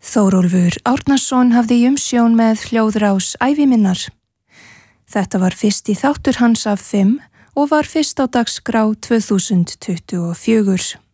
Þórólfur Árnason hafði umsjón með hljóðrás æviminnar. Þetta var fyrsti þáttur hans af 5 og var fyrst á dagskrá 2024.